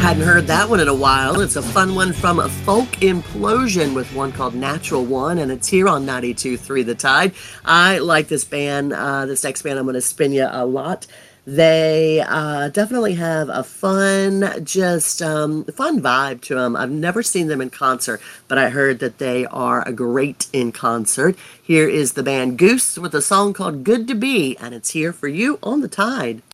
hadn't heard that one in a while. It's a fun one from Folk Implosion with one called Natural One, and it's here on 92.3 The Tide. I like this band. This next band I'm going to spin you a lot. They definitely have a fun vibe to them. I've never seen them in concert, but I heard that they are great in concert. Here is the band Goose with a song called Good to Be, and it's here for you on The Tide.